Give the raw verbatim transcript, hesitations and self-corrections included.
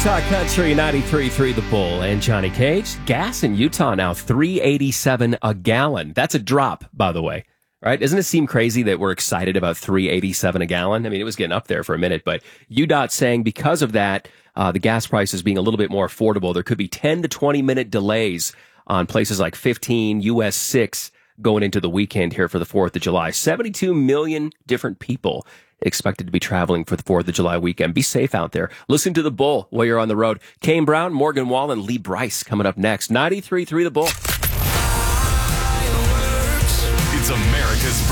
Utah Country ninety-three point three The Bull and Johnny Cage. Gas in Utah now three eighty-seven a gallon. That's a drop, by the way. Right? Doesn't it seem crazy that we're excited about three eighty-seven a gallon? I mean, it was getting up there for a minute, but U D O T saying because of that, uh, the gas prices being a little bit more affordable, there could be ten to twenty minute delays on places like fifteen, U S six going into the weekend here for the fourth of July. seventy-two million different people expected to be traveling for the fourth of July weekend. Be safe out there. Listen to The Bull while you're on the road. Kane Brown, Morgan Wallen, Lee Bryce coming up next. ninety-three point three The Bull.